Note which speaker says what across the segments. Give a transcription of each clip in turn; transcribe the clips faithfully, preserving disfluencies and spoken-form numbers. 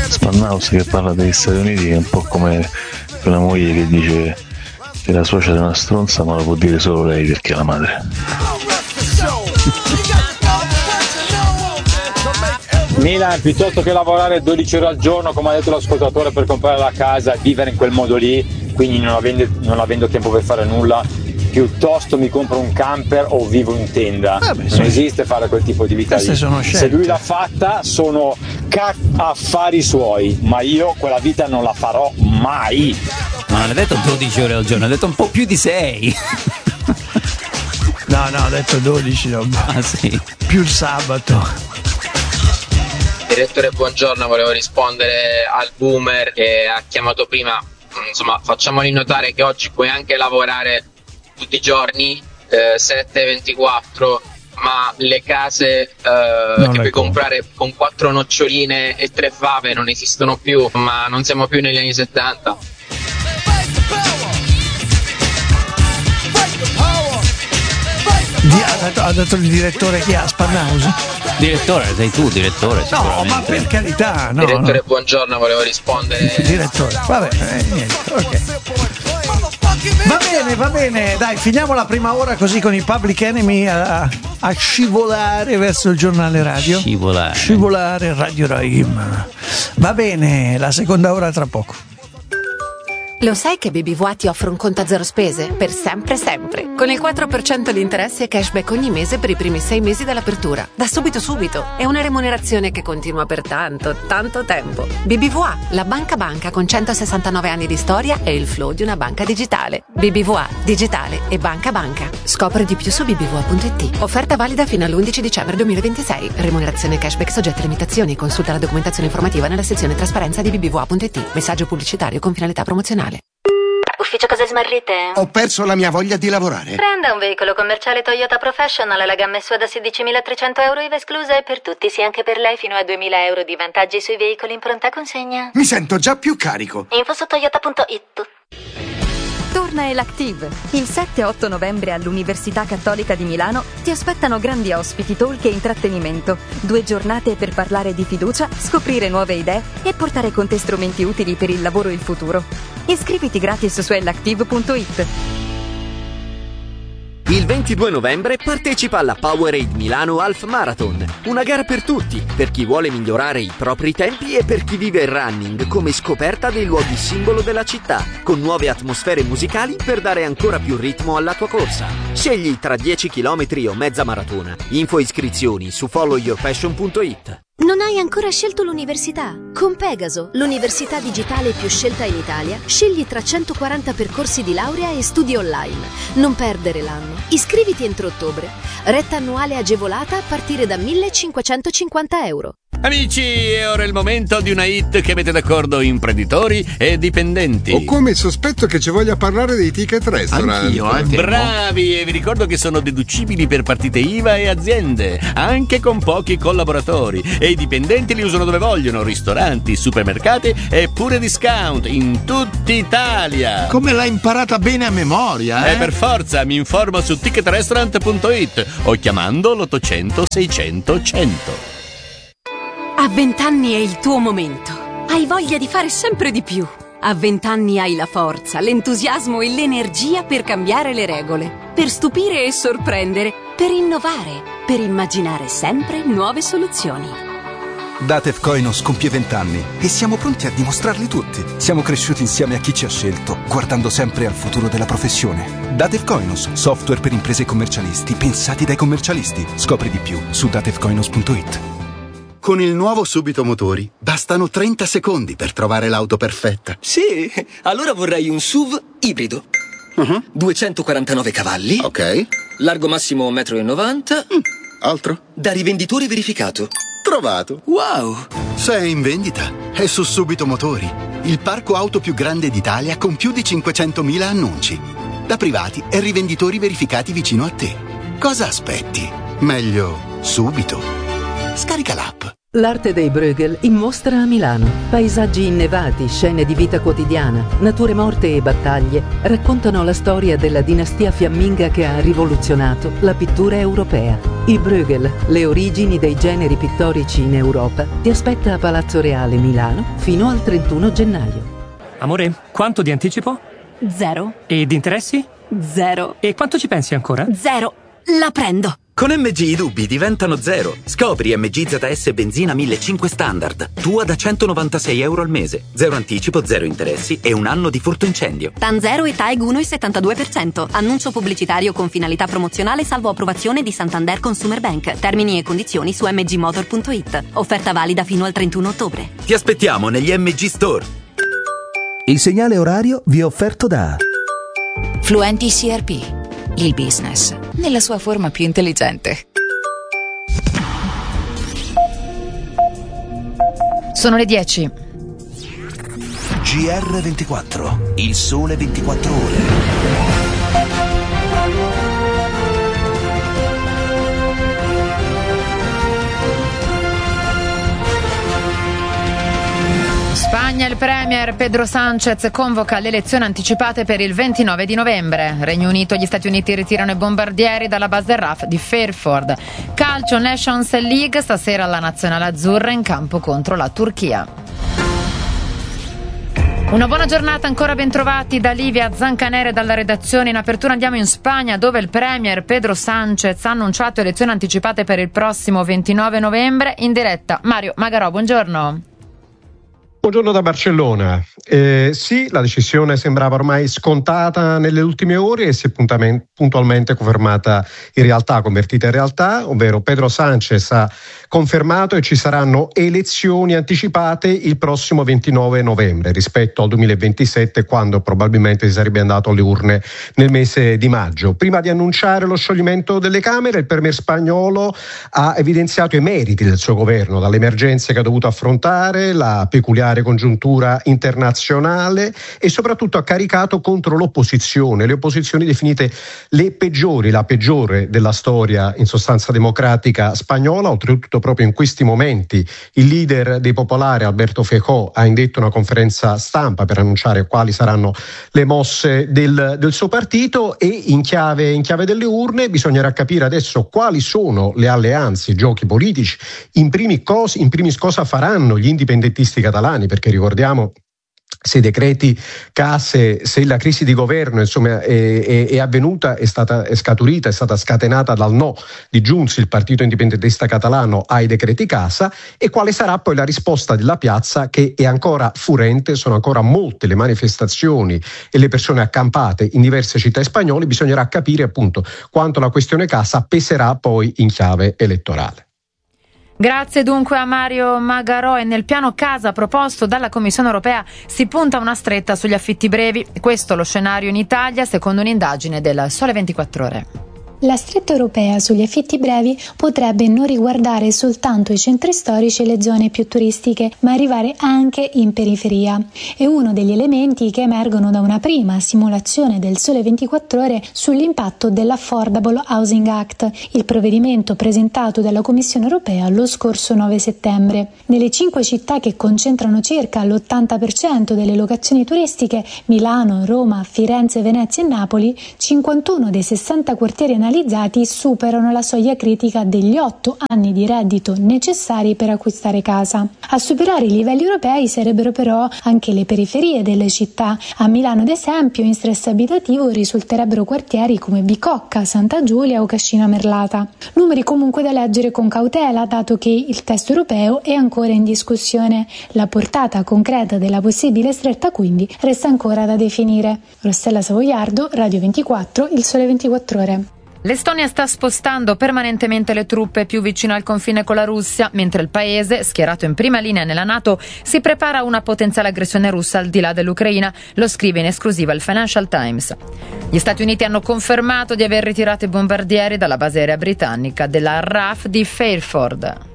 Speaker 1: Spannaus che parla degli Stati Uniti è un po' come quella moglie che dice che la suocera è una stronza, ma lo può dire solo lei perché è la madre.
Speaker 2: Milan, piuttosto che lavorare dodici ore al giorno, come ha detto l'ascoltatore, per comprare la casa e vivere in quel modo lì, quindi non avendo, non avendo tempo per fare nulla, piuttosto mi compro un camper o vivo in tenda. Ah, beh, non sì. esiste fare quel tipo di vita lì. Se lui l'ha fatta sono ca- affari suoi, ma io quella vita non la farò mai.
Speaker 3: Ma non ha detto dodici ore al giorno, ha detto un po' più di sei.
Speaker 4: No, no, ha detto dodici, no.
Speaker 3: Ah, sì.
Speaker 4: Più il sabato.
Speaker 5: Direttore, buongiorno, volevo rispondere al boomer che ha chiamato prima. Insomma, facciamogli notare che oggi puoi anche lavorare tutti i giorni, eh, sette ventiquattro, ma le case eh, che puoi comprare con quattro noccioline e tre fave non esistono più, ma non siamo più negli anni settanta.
Speaker 4: Di, ha, detto, ha detto il direttore chi ha Spannaus?
Speaker 3: Direttore, sei tu, direttore.
Speaker 4: No, ma per carità, no.
Speaker 5: Direttore,
Speaker 4: no.
Speaker 5: buongiorno, volevo rispondere.
Speaker 4: Direttore, va bene, eh, niente, ok. Va bene, va bene, dai, finiamo la prima ora così con i Public Enemy a, a scivolare verso il giornale radio.
Speaker 3: Scivolare.
Speaker 4: Scivolare Radio Raim. Va bene, la seconda ora tra poco.
Speaker 6: Lo sai che B B V A ti offre un conto a zero spese? Per sempre sempre. Con il quattro per cento di interessi e cashback ogni mese per i primi sei mesi dall'apertura. Da subito subito. È una remunerazione che continua per tanto, tanto tempo. B B V A, la banca banca con centosessantanove anni di storia e il flow di una banca digitale. B B V A, digitale e banca banca. Scopri di più su b b v a punto i t. Offerta valida fino all'undici dicembre duemilaventisei. Remunerazione cashback soggetta a limitazioni. Consulta la documentazione informativa nella sezione trasparenza di b b v a punto i t. Messaggio pubblicitario con finalità promozionale.
Speaker 7: Ufficio cose smarrite?
Speaker 8: Ho perso la mia voglia di lavorare.
Speaker 7: Prenda un veicolo commerciale Toyota Professional, la gamma S U A da sedicimilatrecento euro I V A esclusa e per tutti, sì anche per lei, fino a duemila euro di vantaggi sui veicoli in pronta consegna.
Speaker 8: Mi sento già più carico.
Speaker 7: Info su toyota punto it.
Speaker 9: Torna Elactive. Il sette e otto novembre all'Università Cattolica di Milano ti aspettano grandi ospiti, talk e intrattenimento. Due giornate per parlare di fiducia, scoprire nuove idee e portare con te strumenti utili per il lavoro e il futuro. Iscriviti gratis su elactive punto it.
Speaker 10: Il ventidue novembre partecipa alla Powerade Milano Half Marathon, una gara per tutti, per chi vuole migliorare i propri tempi e per chi vive il running come scoperta dei luoghi simbolo della città, con nuove atmosfere musicali per dare ancora più ritmo alla tua corsa. Scegli tra dieci chilometri o mezza maratona. Info e iscrizioni su follow your passion punto it.
Speaker 11: Non hai ancora scelto l'università? Con Pegaso, l'università digitale più scelta in Italia, scegli tra centoquaranta percorsi di laurea e studi online. Non perdere l'anno. Iscriviti entro ottobre. Retta annuale agevolata a partire da millecinquecentocinquanta euro.
Speaker 12: Amici, è ora il momento di una hit che mette d'accordo imprenditori e dipendenti.
Speaker 13: Ho come il sospetto che ci voglia parlare dei ticket restaurant.
Speaker 12: Anch'io, eh, bravi, e vi ricordo che sono deducibili per partite I V A e aziende, anche con pochi collaboratori. E i dipendenti li usano dove vogliono, ristoranti, supermercati e pure discount in tutta Italia.
Speaker 13: Come l'hai imparata bene a memoria, eh?
Speaker 12: Eh, per forza, mi informo su ticket restaurant punto it o chiamando l'ottocento seicento cento.
Speaker 6: A vent'anni è il tuo momento. Hai voglia di fare sempre di più. A vent'anni hai la forza, l'entusiasmo e l'energia per cambiare le regole, per stupire e sorprendere, per innovare, per immaginare sempre nuove soluzioni.
Speaker 14: Datev Koinos compie vent'anni e siamo pronti a dimostrarli tutti. Siamo cresciuti insieme a chi ci ha scelto, guardando sempre al futuro della professione. Datev Koinos, software per imprese e commercialisti, pensati dai commercialisti. Scopri di più su datev koinos punto it.
Speaker 8: Con il nuovo Subito Motori bastano trenta secondi per trovare l'auto perfetta.
Speaker 15: Sì, allora vorrei un S U V ibrido.
Speaker 8: Uh-huh.
Speaker 15: duecentoquarantanove cavalli.
Speaker 8: Ok.
Speaker 15: Largo massimo un metro e novanta.
Speaker 8: Mm. Altro?
Speaker 15: Da rivenditore verificato.
Speaker 8: Trovato.
Speaker 15: Wow.
Speaker 8: Se è in vendita, è su Subito Motori, il parco auto più grande d'Italia con più di cinquecentomila annunci. Da privati e rivenditori verificati vicino a te. Cosa aspetti? Meglio subito. Scarica l'app.
Speaker 16: L'arte dei Bruegel in mostra a Milano. Paesaggi innevati, scene di vita quotidiana, nature morte e battaglie raccontano la storia della dinastia fiamminga che ha rivoluzionato la pittura europea. I Bruegel, le origini dei generi pittorici in Europa, ti aspetta a Palazzo Reale Milano fino al trentuno gennaio.
Speaker 17: Amore, quanto di anticipo?
Speaker 18: Zero.
Speaker 17: E di interessi?
Speaker 18: Zero.
Speaker 17: E quanto ci pensi ancora?
Speaker 18: Zero. La prendo.
Speaker 19: Con M G i dubbi diventano zero. Scopri M G Z S benzina millecinquecento standard. Tua da centonovantasei euro al mese. Zero anticipo, zero interessi e un anno di furto incendio.
Speaker 18: TAN zero e TAEG uno virgola settantadue per cento. Annuncio pubblicitario con finalità promozionale salvo approvazione di Santander Consumer Bank. Termini e condizioni su m g motor punto i t. Offerta valida fino al trentuno ottobre.
Speaker 19: Ti aspettiamo negli M G Store.
Speaker 20: Il segnale orario vi è offerto da
Speaker 21: Fluenti C R P. Il business nella sua forma più intelligente.
Speaker 22: Sono le dieci.
Speaker 20: G R ventiquattro, il sole ventiquattro ore.
Speaker 22: Spagna, il premier Pedro Sánchez convoca le elezioni anticipate per il ventinove di novembre. Regno Unito, gli Stati Uniti ritirano i bombardieri dalla base R A F di Fairford. Calcio, Nations League, stasera la nazionale azzurra in campo contro la Turchia. Una buona giornata, ancora ben trovati da Livia Zancanere dalla redazione. In apertura andiamo in Spagna, dove il premier Pedro Sánchez ha annunciato elezioni anticipate per il prossimo ventinove novembre. In diretta Mario Magarò, buongiorno.
Speaker 23: Buongiorno da Barcellona. Eh, sì, la decisione sembrava ormai scontata nelle ultime ore e si è puntualmente confermata in realtà, convertita in realtà, ovvero Pedro Sánchez ha confermato che ci saranno elezioni anticipate il prossimo ventinove novembre rispetto al duemilaventisette, quando probabilmente si sarebbe andato alle urne nel mese di maggio. Prima di annunciare lo scioglimento delle Camere, il premier spagnolo ha evidenziato i meriti del suo governo, dalle emergenze che ha dovuto affrontare, la peculiare congiuntura internazionale e soprattutto ha caricato contro l'opposizione, le opposizioni definite le peggiori, la peggiore della storia in sostanza democratica spagnola. Oltretutto proprio in questi momenti il leader dei popolari Alberto Feijóo ha indetto una conferenza stampa per annunciare quali saranno le mosse del, del suo partito, e in chiave, in chiave delle urne bisognerà capire adesso quali sono le alleanze, i giochi politici, in, primi cos, in primis cosa faranno gli indipendentisti catalani, perché ricordiamo, se i decreti casse, se la crisi di governo insomma è, è, è avvenuta, è stata è scaturita, è stata scatenata dal no di Junts, il partito indipendentista catalano, ai decreti casa, e quale sarà poi la risposta della piazza, che è ancora furente. Sono ancora molte le manifestazioni e le persone accampate in diverse città spagnole. Bisognerà capire appunto quanto la questione casa peserà poi in chiave elettorale.
Speaker 22: Grazie dunque a Mario Magarò. E nel piano casa proposto dalla Commissione europea si punta una stretta sugli affitti brevi. Questo lo scenario in Italia, secondo un'indagine del Sole ventiquattro Ore.
Speaker 24: La stretta europea sugli affitti brevi potrebbe non riguardare soltanto i centri storici e le zone più turistiche, ma arrivare anche in periferia. È uno degli elementi che emergono da una prima simulazione del Sole ventiquattro Ore sull'impatto dell'Affordable Housing Act, il provvedimento presentato dalla Commissione europea lo scorso nove settembre. Nelle cinque città che concentrano circa l'ottanta per cento delle locazioni turistiche, Milano, Roma, Firenze, Venezia e Napoli, cinquantuno dei sessanta quartieri analizzati superano la soglia critica degli otto anni di reddito necessari per acquistare casa. A superare i livelli europei sarebbero però anche le periferie delle città. A Milano, ad esempio, in stress abitativo risulterebbero quartieri come Bicocca, Santa Giulia o Cascina Merlata. Numeri comunque da leggere con cautela, dato che il testo europeo è ancora in discussione. La portata concreta della possibile stretta quindi resta ancora da definire. Rossella Savoiardo, Radio ventiquattro, Il Sole ventiquattro Ore.
Speaker 22: L'Estonia sta spostando permanentemente le truppe più vicino al confine con la Russia, mentre il paese, schierato in prima linea nella NATO, si prepara a una potenziale aggressione russa al di là dell'Ucraina, lo scrive in esclusiva il Financial Times. Gli Stati Uniti hanno confermato di aver ritirato i bombardieri dalla base aerea britannica della R A F di Fairford.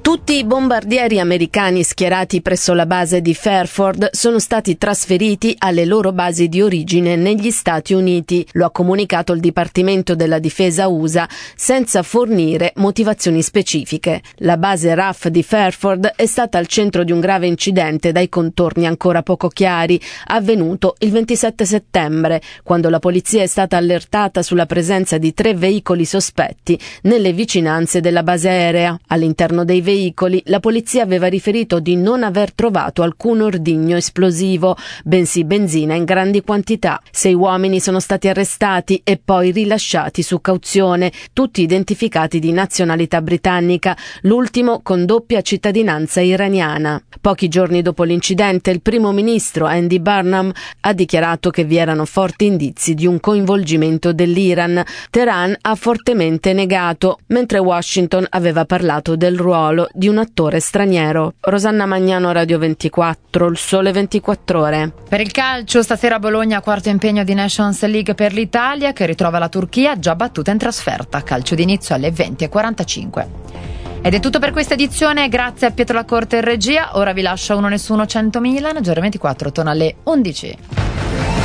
Speaker 1: Tutti i bombardieri americani schierati presso la base di Fairford sono stati trasferiti alle loro basi di origine negli Stati Uniti, lo ha comunicato il Dipartimento della Difesa U S A senza fornire motivazioni specifiche. La base R A F di Fairford è stata al centro di un grave incidente dai contorni ancora poco chiari, avvenuto il ventisette settembre, quando la polizia è stata allertata sulla presenza di tre veicoli sospetti nelle vicinanze della base aerea. All'interno dei veicoli la polizia aveva riferito di non aver trovato alcun ordigno esplosivo, bensì benzina in grandi quantità. Sei uomini sono stati arrestati e poi rilasciati su cauzione, tutti identificati di nazionalità britannica, l'ultimo con doppia cittadinanza iraniana. Pochi giorni dopo l'incidente, il primo ministro Andy Burnham ha dichiarato che vi erano forti indizi di un coinvolgimento dell'Iran. Teheran ha fortemente negato, mentre Washington aveva parlato del ruolo di un attore straniero. Rosanna Magnano, Radio ventiquattro, Il Sole ventiquattro Ore.
Speaker 22: Per il calcio, stasera a Bologna, quarto impegno di Nations League per l'Italia, che ritrova la Turchia già battuta in trasferta. Calcio d'inizio alle venti e quarantacinque. Ed è tutto per questa edizione, grazie a Pietro Lacorte in regia. Ora vi lascio Uno Nessuno cento Milan, G R ventiquattro torna alle undici.